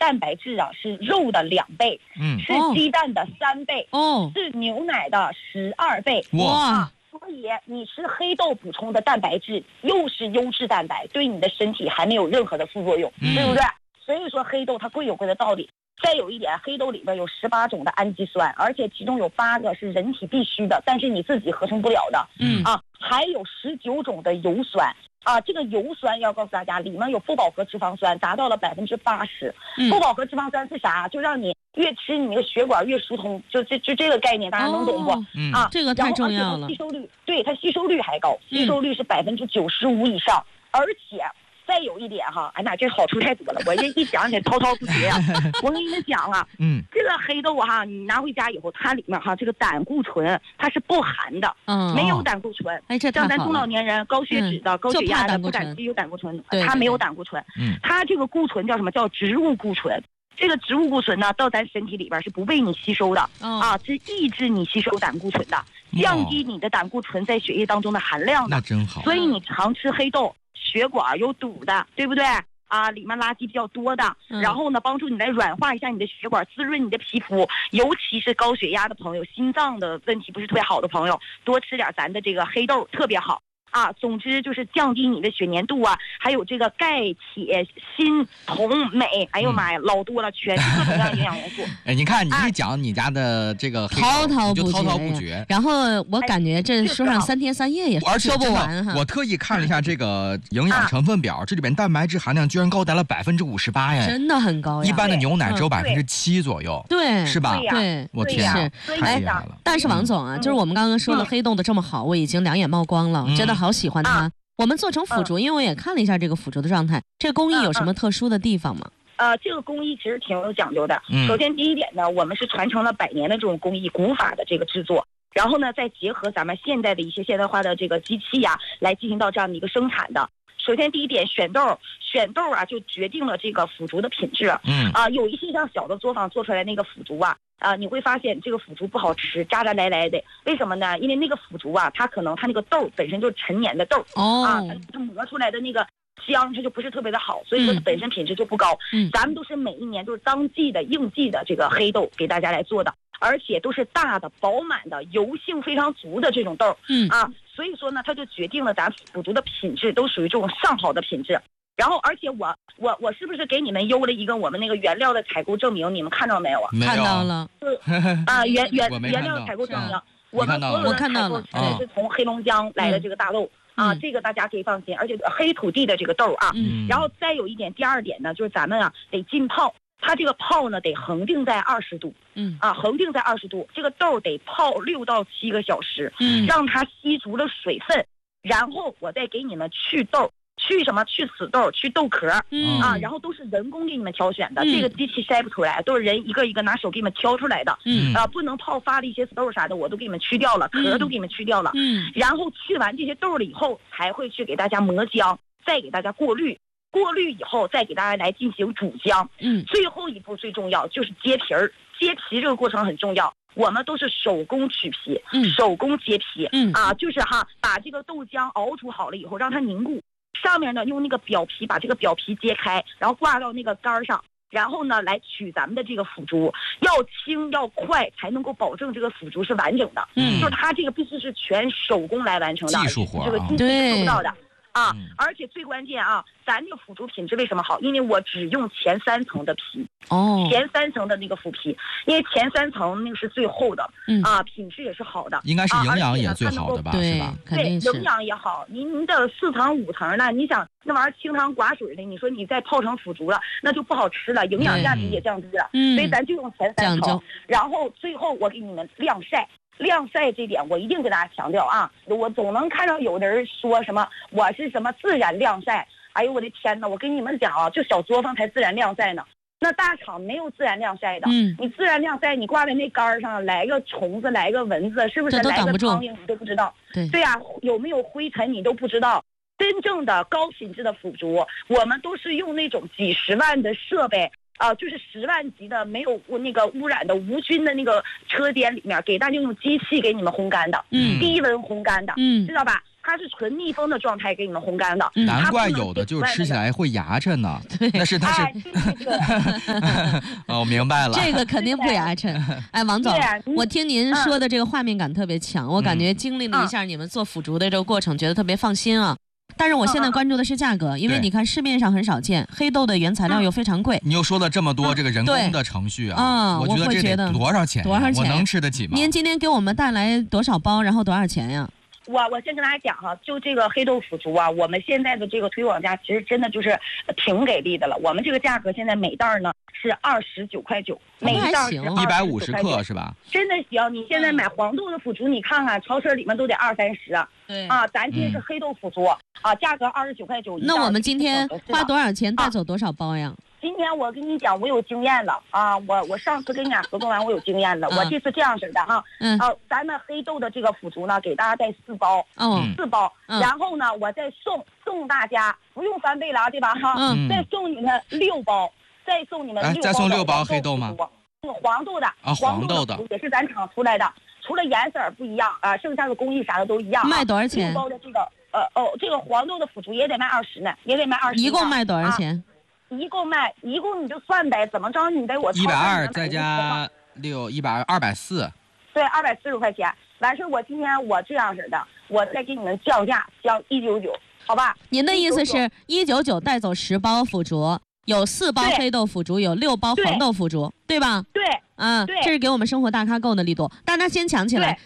蛋白质啊是肉的2倍，是鸡蛋的3倍，是牛奶的12倍。 哇！ 所以你吃黑豆补充的蛋白质又是优质蛋白，对你的身体还没有任何的副作用，对不对？所以说黑豆它贵有贵的道理。再有一点，黑豆里边有18种的氨基酸，而且其中有8个是人体必须的，但是你自己合成不了的。还有19种的油酸。这个油酸要告诉大家，里面有不饱和脂肪酸，达到了80%。不饱和脂肪酸是啥？就让你越吃你那个血管越疏通，就这个概念，大家能懂不？ 这个太重要了。 吸收率，对，它吸收率还高，吸收率是95%以上，而且。再有一点哈，哎呀，这好处太多了，我这一讲起来滔滔不绝啊。我跟你们讲啊，这个黑豆哈，你拿回家以后，它里面哈这个胆固醇它是不含的，没有胆固醇。像咱中老年人高血脂的、高血压的不敢有胆固醇，它没有胆固醇。它这个固醇叫什么？叫植物固醇。这个植物固醇呢，到咱身体里边是不被你吸收的，是抑制你吸收胆固醇的，降低你的胆固醇在血液当中的含量的。 那真好。 所以你常吃黑豆。血管有堵的，对不对里面垃圾比较多的，然后呢，帮助你来软化一下你的血管，滋润你的皮肤，尤其是高血压的朋友，心脏的问题不是特别好的朋友，多吃点咱的这个黑豆特别好。总之就是降低你的血粘度还有这个钙、铁、锌、铜、镁，哎呦妈呀，老多了，全是各种各样的营养元素。 你看你一讲你家的这个黑豆， 滔滔不绝。 然后我感觉这说上3天3夜也说不完哈。 我特意看了一下这个营养成分表，这里边蛋白质含量居然高达了58%呀， 真的很高呀。 一般的牛奶只有7%左右， 对， 是吧？ 对， 我天，太厉害了。 但是王总就是我们刚刚说了黑豆的这么好，我已经两眼冒光了，真的好喜欢它。我们做成腐竹，因为我也看了一下这个腐竹的状态，这个工艺有什么特殊的地方吗？ 这个工艺其实挺有讲究的。首先第一点呢，我们是传承了100年的这种工艺古法的这个制作，然后呢再结合咱们现代的一些现代化的这个机器来进行到这样的一个生产的。首先第一点，选豆就决定了这个腐竹的品质。有一些像小的作坊做出来那个腐竹你会发现这个腐竹不好吃，渣渣来来的。为什么呢？因为那个腐竹它可能它那个豆本身就是陈年的豆它磨出来的那个香它就不是特别的好，所以说它本身品质就不高。咱们都是每一年都是当季的应季的这个黑豆给大家来做的，而且都是大的饱满的油性非常足的这种豆所以说呢它就决定了咱腐竹的品质都属于这种上好的品质。然后而且我是不是给你们邮了一个我们那个原料的采购证明？你们看到没有看到了。 原料的采购证明，我们所有的采购是从黑龙江来的这个大豆这个大家可以放心，而且黑土地的这个豆然后再有一点，第二点呢，就是咱们得浸泡，它这个泡呢得恒定在20度，恒定在20度，这个豆得泡6到7个小时，让它吸足了水分，然后我再给你们去豆。去什么？去死豆，去豆壳然后都是人工给你们挑选的，这个机器筛不出来，都是人一个一个拿手给你们挑出来的。不能泡发的一些死豆啥的，我都给你们去掉了，壳都给你们去掉了。然后去完这些豆了以后，才会去给大家磨浆，再给大家过滤，过滤以后再给大家来进行煮浆。最后一步最重要就是揭皮儿，揭皮这个过程很重要。我们都是手工取皮，手工揭皮，就是把这个豆浆熬煮好了以后，让它凝固。上面呢用那个表皮把这个表皮揭开，然后挂到那个杆上，然后呢来取咱们的这个腐竹，要轻要快才能够保证这个腐竹是完整的。就是它这个必须是全手工来完成的， 技术活这个机器做不到的。而且最关键咱这个腐竹品质为什么好？因为我只用前3层的皮，前3层的那个腐皮，因为前3层那个是最厚的，品质也是好的， 应该是营养也最好的吧？是吧？ 对，营养也好。您的4层5层呢？你想那玩意儿清汤寡水的，你说你再泡成腐竹了，那就不好吃了，营养价值也降低了。所以咱就用前3层，然后最后我给你们晾晒。晾晒这点我一定给大家强调我总能看到有的人说什么我是什么自然晾晒，哎呦我的天哪！我跟你们讲就小作坊才自然晾晒呢，那大厂没有自然晾晒的。你自然晾晒，你挂在那杆上，来个虫子，来个蚊子，是不是来个苍蝇你都不知道？对有没有灰尘你都不知道。真正的高品质的腐竹，我们都是用那种几十万的设备。就是10万级的没有那个污染的无菌的那个车间里面，给大家用机器给你们烘干的，低温烘干的，知道吧？ 它是纯密封的状态给你们烘干的。 难怪有的就是吃起来会牙碜呢。那是它是。哦，我明白了。 这个肯定不牙碜。哎，王总，我听您说的这个画面感特别强，我感觉经历了一下你们做腐竹的这个过程，觉得特别放心啊。但是我现在关注的是价格，因为你看市面上很少见，黑豆的原材料又非常贵。 你又说了这么多这个人工的程序啊，我觉得这得多少钱？ 多少钱？ 我能吃得起吗？ 您今天给我们带来多少包，然后多少钱呀？ 我先跟大家讲哈，就这个黑豆腐竹啊，我们现在的这个推广价其实真的就是挺给力的了。我们这个价格现在每袋呢是29.9块，每袋是 150克是吧？ 真的行！你现在买黄豆的腐竹，你看看超市里面都得20-30。 对啊，咱这是黑豆腐竹啊，价格29.9块。 那我们今天花多少钱带走多少包呀？ 今天我跟你讲，我有经验了啊！我上次跟你俩合作完，我有经验了。我这次这样式的哈，咱们黑豆的这个腐竹呢，给大家带4包，4包，然后呢，我再送大家，不用翻倍了，对吧？哈，再送你们6包，再送你们再送6包黑豆吗？ 黄豆的啊， 黄豆的也是咱厂出来的，除了颜色不一样啊，剩下的工艺啥的都一样。 卖多少钱？6 包的这个这个黄豆的腐竹也得卖20呢，也得卖20。 一共卖多少钱？ 一共你就算呗，怎么着你得我 120再加240。 对，240块钱。完事我今天我这样式的，我再给你们降价，降199，好吧？ 您的意思是199带走10包腐竹，有4包黑豆腐竹，有6包黄豆腐竹，对吧？ 对， 这是给我们生活大咖购的力度。大家先抢起来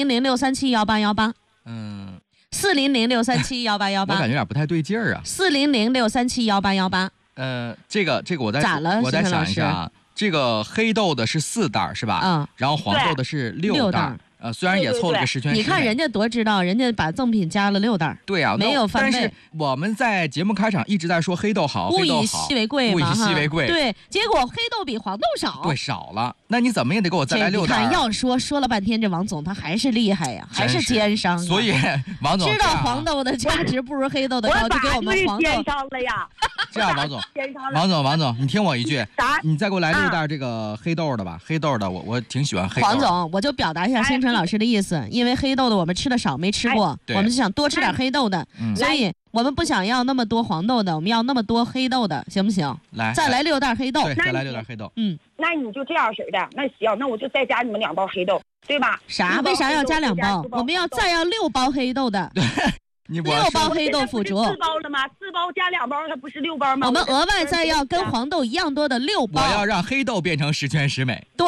，4006371818。4006371818。 我感觉有点不太对劲儿啊。 4006371818。 这个我再想一下啊，这个黑豆的是4袋是吧？然后黄豆的是6袋。虽然也凑了个10全10美。 你看人家多知道，人家把赠品加了6袋。 对啊， 没有翻倍。 但是我们在节目开场一直在说黑豆好， 物以稀为贵嘛， 物以稀为贵。 对，结果黑豆比黄豆少。 对，少了。那你怎么也得给我再来6袋。 你看，要说了半天，这王总他还是厉害呀，还是奸商。 所以王总知道黄豆的价值不如黑豆的高，就给我们黄豆。 奸商了呀！ 这样，王总，你听我一句，你再给我来6袋这个黑豆的吧。黑豆的，我挺喜欢黑豆。 黄总，我就表达一下星辰老师的意思。因为黑豆的我们吃的少，没吃过，我们就想多吃点黑豆的，所以我们不想要那么多黄豆的，我们要那么多黑豆的，行不行？再来6袋黑豆。 对，再来6袋黑豆。 那你就这样式的，那行，那我就再加你们2包黑豆，对吧？ 为啥要加2包？我们要再要6包黑豆的。6包黑豆腐竹。 4包了吗？4包加2包，它不是6包吗？ 我们额外再要跟黄豆一样多的6包。 我要让黑豆变成10全10美。 对。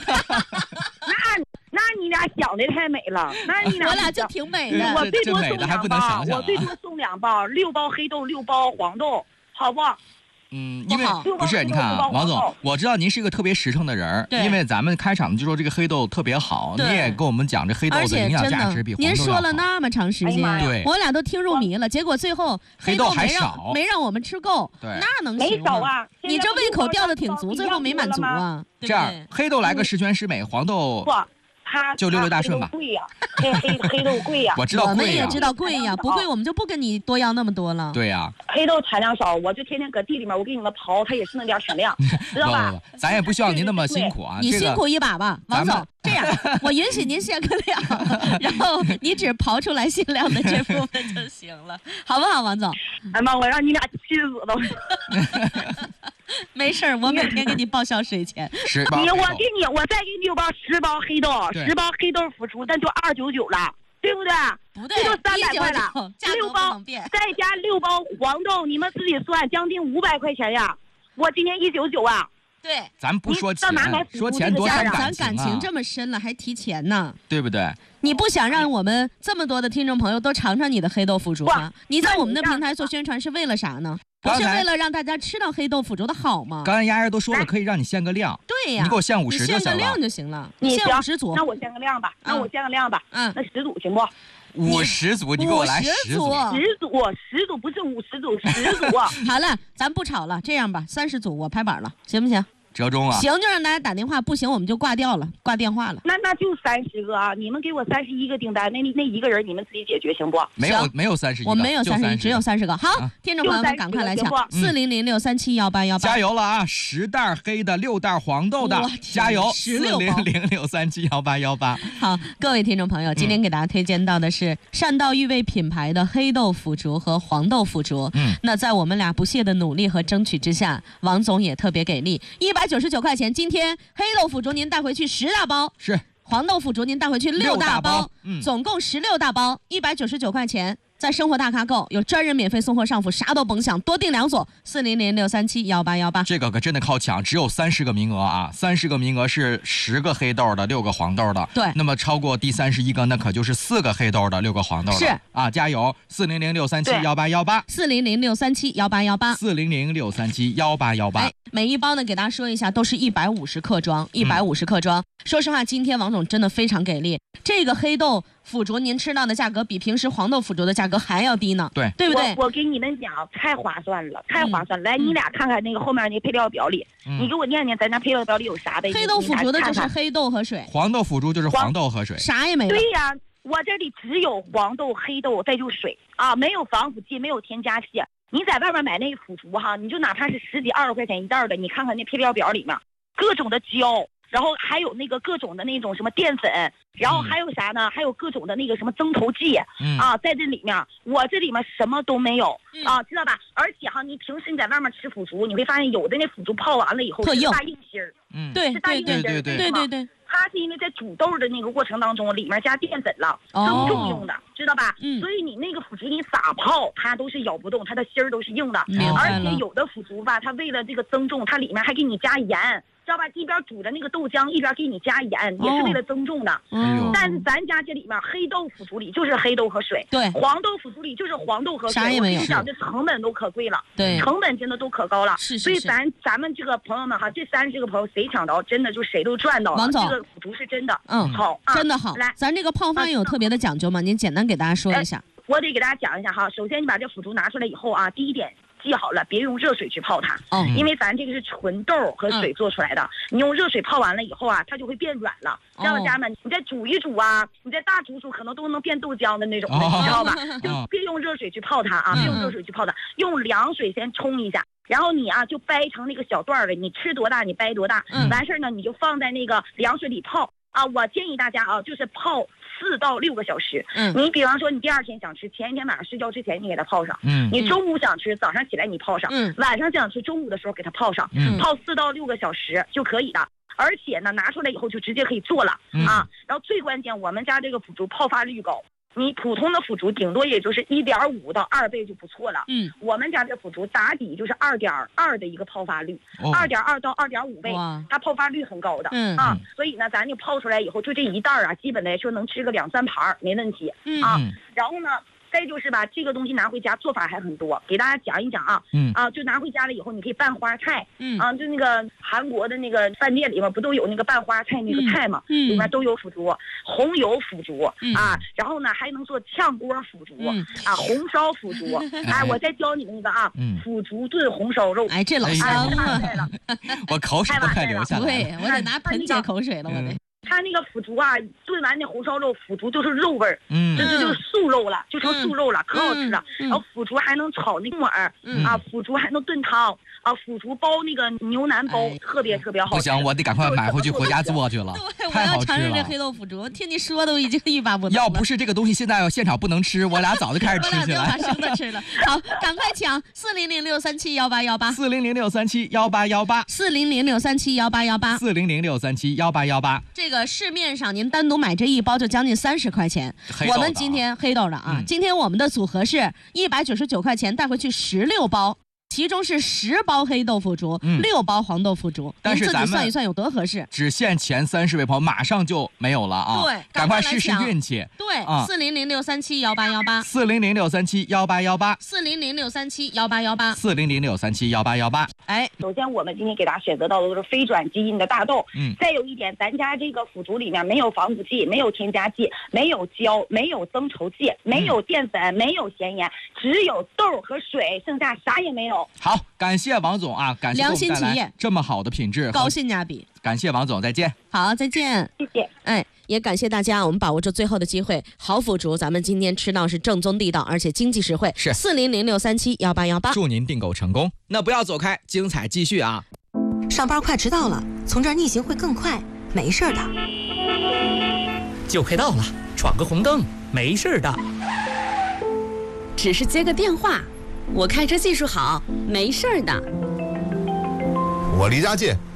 那你俩想的太美了， 我俩就挺美的。 我最多送2包，我最多送2包，6包黑豆，6包黄豆，好不好？ 因为不是你看啊，王总，我知道您是一个特别实诚的人，因为咱们开场就说这个黑豆特别好，你也跟我们讲这黑豆的营养价值比黄豆要好。 您说了那么长时间， 对， 我俩都听入迷了，结果最后黑豆还少， 没让我们吃够，那能行吗？ 没少啊， 你这胃口吊得挺足，最后没满足啊。 这样，黑豆来个10全10美，黄豆就六六大顺吧。 贵呀，黑豆贵呀。 我知道贵呀。 我们也知道贵呀，不贵我们就不跟你多要那么多了。 对呀。 黑豆产量少，我就天天搁地里面，我给你们刨，它也是那点产量，知道吧？ 咱也不需要您那么辛苦啊。 你辛苦一把吧，王总。这样，我允许您限个量，然后你只刨出来限量的这部分就行了，好不好，王总？ 哎妈，我让你俩气死了。 没事儿，我每天给你报销水钱。 我再给你6包10包黑豆，10包黑豆腐竹，那就299了，对不对？ 不对， 这就300块了。6包再加6包黄豆，你们自己算，将近500块钱呀。我今天199啊。 对， 咱不说钱，说钱多伤感情啊。 咱感情这么深了，还提钱呢， 对不对？ 你不想让我们这么多的听众朋友都尝尝你的黑豆腐竹吗？你在我们的平台做宣传是为了啥呢？不是为了让大家吃到黑豆腐竹的好吗？ 刚才丫丫都说了，可以让你限个量。 对呀， 你给我限50就行了。 限个量就行了，限50组。 那我限个量吧，那10组行不 ？50组，你给我来10组。 10组不是50组，10组。 好了，咱不吵了，这样吧，30组我拍板了，行不行？ 折中啊。 行，就让大家打电话，不行我们就挂掉了，挂电话了。 那就30个啊！你们给我31个订单，那一个人你们自己解决行不？ 没有31个， 我没有31，只有30个。好，听众朋友们赶快来抢，400-637-1818， 加油了啊！10袋黑的，6袋黄豆的，加油！400-637-1818。 好，各位听众朋友，今天给大家推荐到的是善道育味品牌的黑豆腐竹和黄豆腐竹。那在我们俩不懈的努力和争取之下，王总也特别给力，199块钱。今天黑豆腐竹您带回去10大包， 是黄豆腐竹您带回去6大包，总共16大包，199块钱。在生活大咖购有专人免费送货上府，啥都甭想，多订2所，400-637-1818。 这个可真的靠抢，只有30个名额啊！30个名额是10个黑豆的，6个黄豆的。 对， 那么超过第31个，那可就是4个黑豆的，6个黄豆的。 是啊，加油！400-637-1818。 400-637-1818。 400-637-1818。 每一包呢，给大家说一下，都是150克装，150克装。说实话，今天王总真的非常给力。这个黑豆腐竹您吃到的价格比平时黄豆腐竹的价格还要低呢， 对不对？ 我给你们讲，太划算了，太划算了。来，你俩看看那个后面那配料表里，你给我念念，咱家配料表里有啥呗？ 黑豆腐竹的就是黑豆和水， 黄豆腐竹就是黄豆和水， 啥也没有。 对呀，我这里只有黄豆、黑豆，再就水啊，没有防腐剂，没有添加剂。你在外面买那个腐竹哈，你就哪怕是10几20块钱一袋的，你看看那配料表里面，各种的胶，然后还有那个各种的那种什么淀粉，然后还有啥呢？还有各种的那个什么增稠剂啊，在这里面，我这里面什么都没有啊，知道吧？而且哈，你平时你在外面吃腐竹，你会发现有的那腐竹泡完了以后是大硬芯儿， 对， 是大硬芯儿， 对。 它是因为在煮豆的那个过程当中，里面加淀粉了，增重用的，知道吧？所以你那个腐竹你撒泡，它都是咬不动，它的芯儿都是硬的。而且有的腐竹吧，它为了这个增重，它里面还给你加盐，知道吧？一边煮着那个豆浆，一边给你加盐，也是为了增重的。但是咱家这里面黑豆腐竹里就是黑豆和水， 对， 黄豆腐竹里就是黄豆和水， 啥也没有。 我讲这成本都可贵了， 对， 成本真的都可高了。所以咱们这个朋友们哈，这30个朋友谁抢着，真的就谁都赚到了。 王总， 这个腐竹是真的， 好，真的好。来，咱这个泡发有特别的讲究吗？您简单给大家说一下。 我得给大家讲一下哈。首先，你把这腐竹拿出来以后啊，第一点记好了，别用热水去泡它，因为咱这个是纯豆和水做出来的，你用热水泡完了以后啊，它就会变软了。知道家们，你再煮一煮啊，你再大煮可能都能变豆浆的那种，你知道吧？就别用热水去泡它啊，别用热水去泡它，用凉水先冲一下。然后你啊就掰成那个小段的，你吃多大你掰多大，完事儿呢你就放在那个凉水里泡啊。我建议大家啊，就是泡4到6个小时。你比方说你第2天想吃，前一天晚上睡觉之前你给它泡上，你中午想吃，早上起来你泡上，晚上想吃，中午的时候给它泡上，泡4到6个小时就可以了。而且呢，拿出来以后就直接可以做了啊。然后最关键，我们家这个腐竹泡发率高。你普通的腐竹顶多也就是1.5到2倍就不错了。我们家这腐竹打底就是2.2的一个泡发率，2.2到2.5倍，它泡发率很高的啊。所以呢，咱就泡出来以后，就这一袋啊，基本来说能吃个2、3盘没问题啊。然后呢，再就是吧，这个东西拿回家做法还很多，给大家讲一讲啊。就拿回家了以后，你可以拌花菜。就那个韩国的那个饭店里面不都有那个拌花菜那个菜嘛？里面都有腐竹，红油腐竹啊，然后呢还能做炝锅腐竹啊，红烧腐竹。哎，我再教你们一个啊，腐竹炖红烧肉。 哎，这老香了， 我口水都快流下来了。 对，我得拿盆接口水了，我得。 它那个腐竹啊，炖完那红烧肉，腐竹就是肉味儿，这就是素肉了，就成素肉了，可好吃了。然后腐竹还能炒那个木耳啊，腐竹还能炖汤啊，腐竹包那个牛腩包，特别特别好吃。 不行，我得赶快买回去回家做去了。 对，我要尝试这黑豆腐竹，听你说都已经欲罢不能了。 要不是这个东西现在现场不能吃，我俩早就开始吃起来。 我俩就把生的吃了。好，赶快抢400-637-1818。 400-637-1818。 400-637-1818。 400-637-1818。 这个市面上您单独买这一包就将近30块钱。我们今天黑豆的啊，今天我们的组合是199块钱带回去16包。其中是10包黑豆腐竹，6包黄豆腐竹， 但是您自己算一算有多合适？ 只限前30位朋友，马上就没有了啊！ 对， 赶快试试运气。 对，400-637-1818。 400-637-1818。 400-637-1818。 400-637-1818。 哎，首先我们今天给大家选择到的都是非转基因的大豆。再有一点，咱家这个腐竹里面没有防腐剂，没有添加剂，没有胶，没有增稠剂，没有淀粉，没有咸盐，只有豆和水，剩下啥也没有。 走。 好，感谢王总啊，感谢良心企业这么好的品质， 高性价比。 感谢王总，再见。 好，再见。 谢谢。 哎，也感谢大家，我们把握住最后的机会，好腐竹，咱们今天吃到是正宗地道，而且经济实惠。 是 4006371818， 祝您订购成功。那不要走开，精彩继续啊！ 上班快迟到了，从这儿逆行会更快，没事的。 就快到了，闯个红灯，没事的。 只是接个电话，我开车技术好，没事的。 我离家近，